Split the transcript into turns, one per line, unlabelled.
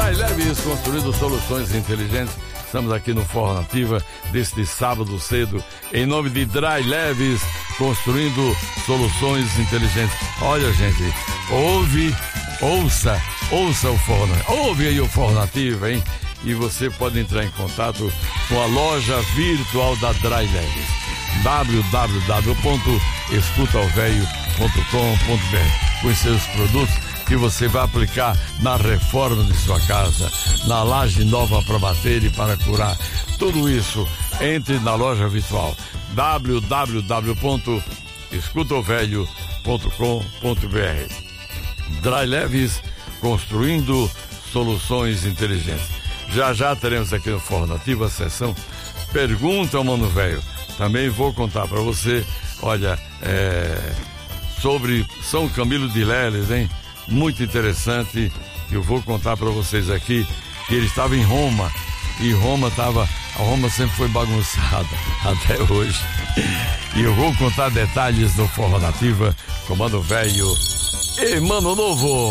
Dry Leves, construindo soluções inteligentes. Estamos aqui no Forró Nativa, deste sábado cedo, em nome de Dry Leves, construindo soluções inteligentes. Olha, gente, ouça o Forró Nativa. Ouve aí o Forró Nativa, hein? E você pode entrar em contato com a loja virtual da Dry Leves. www.escutaovelho.com.br. Conhecer os produtos que você vai aplicar na reforma de sua casa, na laje nova para bater e para curar. Tudo isso, entre na loja virtual www.escutaovelho.com.br. Dry Leves, construindo soluções inteligentes. Já teremos aqui no Forró Nativa a sessão Pergunta ao Mano Velho. Também vou contar para você, olha, sobre São Camilo de Leles, hein? Muito interessante, que eu vou contar para vocês aqui, que ele estava em Roma, e a Roma sempre foi bagunçada, até hoje. E eu vou contar detalhes do Forró Nativa com Mano Velho e Mano Novo.